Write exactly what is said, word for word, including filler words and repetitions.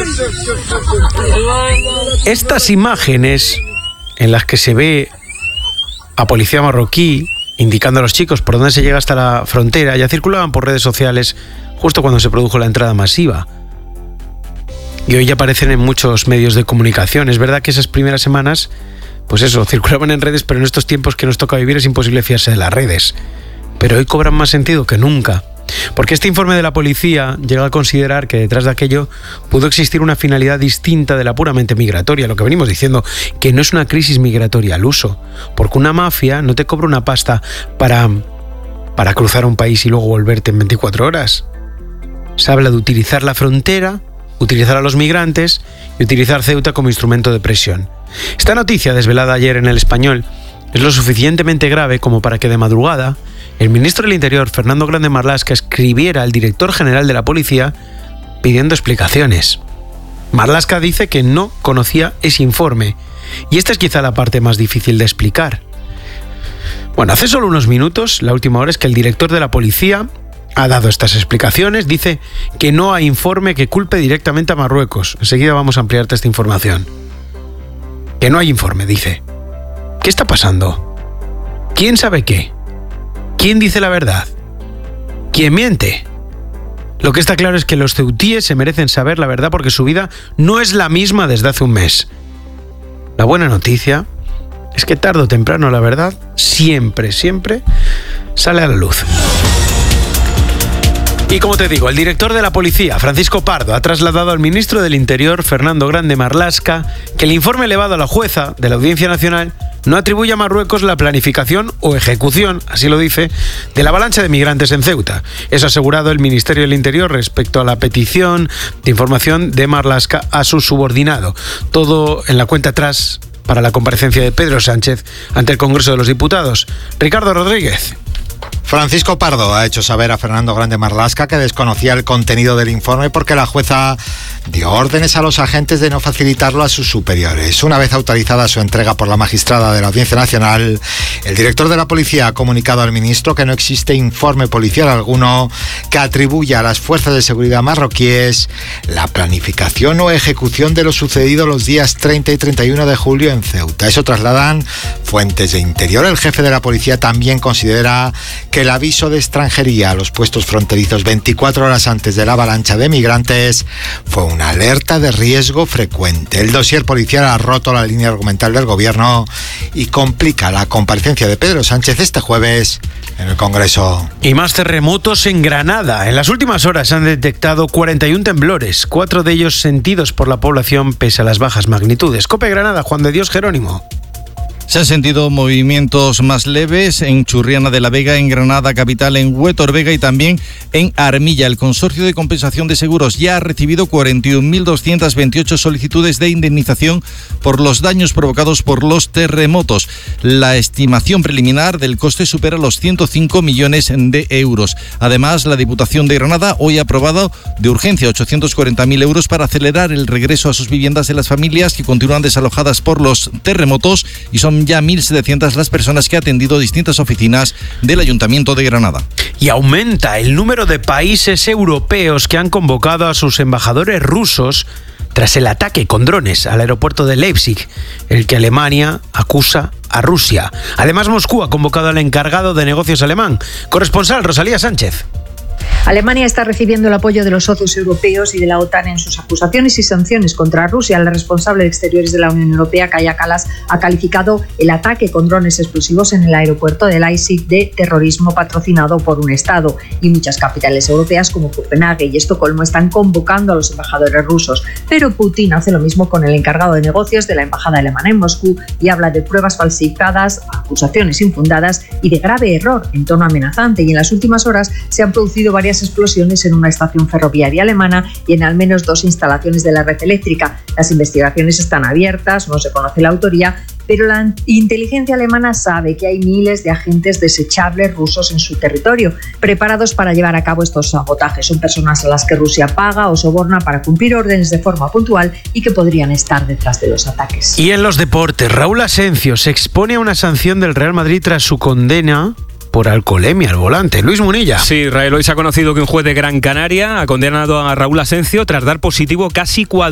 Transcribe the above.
Estas imágenes en las que se ve a policía marroquí indicando a los chicos por dónde se llega hasta la frontera ya circulaban por redes sociales justo cuando se produjo la entrada masiva. Y hoy ya aparecen en muchos medios de comunicación. Es verdad que esas primeras semanas, pues eso, circulaban en redes, pero en estos tiempos que nos toca vivir es imposible fiarse de las redes. Pero hoy cobran más sentido que nunca. Porque este informe de la policía llega a considerar que detrás de aquello pudo existir una finalidad distinta de la puramente migratoria, lo que venimos diciendo, que no es una crisis migratoria al uso, porque una mafia no te cobra una pasta para, para cruzar un país y luego volverte en veinticuatro horas. Se habla de utilizar la frontera, utilizar a los migrantes y utilizar Ceuta como instrumento de presión. Esta noticia, desvelada ayer en El Español, es lo suficientemente grave como para que de madrugada el ministro del Interior, Fernando Grande Marlaska, escribiera al director general de la policía pidiendo explicaciones. Marlaska dice que no conocía ese informe, y esta es quizá la parte más difícil de explicar. Bueno, hace solo unos minutos, la última hora es que el director de la policía ha dado estas explicaciones, dice que no hay informe que culpe directamente a Marruecos. Enseguida vamos a ampliarte esta información. Que no hay informe, dice. ¿Qué está pasando? ¿Quién sabe qué? ¿Quién dice la verdad? ¿Quién miente? Lo que está claro es que los ceutíes se merecen saber la verdad porque su vida no es la misma desde hace un mes. La buena noticia es que tarde o temprano la verdad siempre, siempre sale a la luz. Y como te digo, el director de la policía, Francisco Pardo, ha trasladado al ministro del Interior, Fernando Grande Marlaska, que el informe elevado a la jueza de la Audiencia Nacional no atribuye a Marruecos la planificación o ejecución, así lo dice, de la avalancha de migrantes en Ceuta. Eso ha asegurado el Ministerio del Interior respecto a la petición de información de Marlaska a su subordinado. Todo en la cuenta atrás para la comparecencia de Pedro Sánchez ante el Congreso de los Diputados. Ricardo Rodríguez. Francisco Pardo ha hecho saber a Fernando Grande Marlaska que desconocía el contenido del informe porque la jueza dio órdenes a los agentes de no facilitarlo a sus superiores. Una vez autorizada su entrega por la magistrada de la Audiencia Nacional, el director de la policía ha comunicado al ministro que no existe informe policial alguno que atribuya a las fuerzas de seguridad marroquíes la planificación o ejecución de lo sucedido los días treinta y treinta y uno de julio en Ceuta. Eso trasladan fuentes de Interior. El jefe de la policía también considera que el aviso de extranjería a los puestos fronterizos veinticuatro horas antes de la avalancha de migrantes fue una alerta de riesgo frecuente. El dossier policial ha roto la línea argumental del gobierno y complica la comparecencia de Pedro Sánchez este jueves en el Congreso. Y más terremotos en Granada. En las últimas horas se han detectado cuarenta y uno temblores, cuatro de ellos sentidos por la población pese a las bajas magnitudes. COPE Granada, Juan de Dios Jerónimo. Se han sentido movimientos más leves en Churriana de la Vega, en Granada capital, en Huétor Vega y también en Armilla. El Consorcio de Compensación de Seguros ya ha recibido cuarenta y una mil doscientas veintiocho solicitudes de indemnización por los daños provocados por los terremotos. La estimación preliminar del coste supera los ciento cinco millones de euros. Además, la Diputación de Granada hoy ha aprobado de urgencia ochocientos cuarenta mil euros para acelerar el regreso a sus viviendas de las familias que continúan desalojadas por los terremotos, y son ya mil setecientas las personas que ha atendido distintas oficinas del Ayuntamiento de Granada. Y aumenta el número de países europeos que han convocado a sus embajadores rusos tras el ataque con drones al aeropuerto de Leipzig, el que Alemania acusa a Rusia. Además, Moscú ha convocado al encargado de negocios alemán. Corresponsal Rosalía Sánchez. Alemania está recibiendo el apoyo de los socios europeos y de la OTAN en sus acusaciones y sanciones contra Rusia. La responsable de Exteriores de la Unión Europea, Kaja Kallas, ha calificado el ataque con drones explosivos en el aeropuerto de Leipzig de terrorismo patrocinado por un Estado. Y muchas capitales europeas como Copenhague y Estocolmo están convocando a los embajadores rusos. Pero Putin hace lo mismo con el encargado de negocios de la embajada alemana en Moscú y habla de pruebas falsificadas, acusaciones infundadas y de grave error en tono amenazante. Y en las últimas horas se han producido varias explosiones en una estación ferroviaria alemana y en al menos dos instalaciones de la red eléctrica. Las investigaciones están abiertas, no se conoce la autoría, pero la inteligencia alemana sabe que hay miles de agentes desechables rusos en su territorio, preparados para llevar a cabo estos sabotajes. Son personas a las que Rusia paga o soborna para cumplir órdenes de forma puntual y que podrían estar detrás de los ataques. Y en los deportes, Raúl Asencio se expone a una sanción del Real Madrid tras su condena por alcoholemia al volante. Luis Munilla. Sí, Israel, hoy se ha conocido que un juez de Gran Canaria ha condenado a Raúl Asencio tras dar positivo casi cuatro